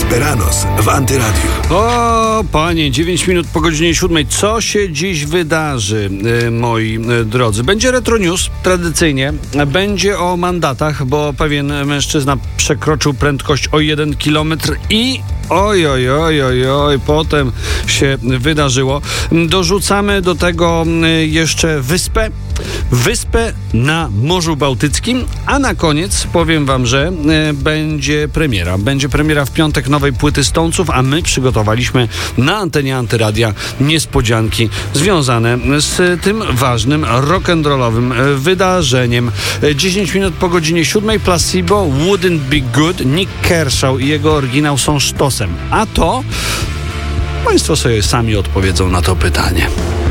Esperanos w Antyradiu. O, panie, 9 minut po godzinie 7. Co się dziś wydarzy, moi drodzy? Będzie Retro News, tradycyjnie. Będzie o mandatach, bo pewien mężczyzna przekroczył prędkość o 1 km i oj, potem się wydarzyło. Dorzucamy do tego jeszcze wyspę na Morzu Bałtyckim, a na koniec powiem wam, że będzie premiera. Będzie premiera w piątek nowej płyty Stonesów, a my przygotowaliśmy na antenie Antyradia niespodzianki związane z tym ważnym rock'n'rollowym wydarzeniem. 10 minut po godzinie 7. Placebo, Wouldn't Be Good. Nick Kershaw i jego oryginał są sztosem. A to państwo sobie sami odpowiedzą na to pytanie.